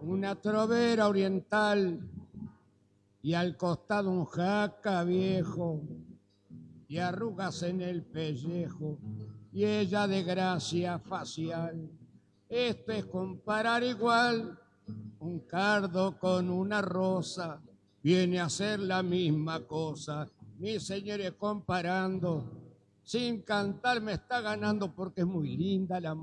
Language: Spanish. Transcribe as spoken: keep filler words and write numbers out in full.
una trovera oriental y al costado un jaca viejo y arrugas en el pellejo y ella de gracia facial. Esto es comparar igual un cardo con una rosa, viene a ser la misma cosa. Mis señores, comparando, sin cantar me está ganando porque es muy linda la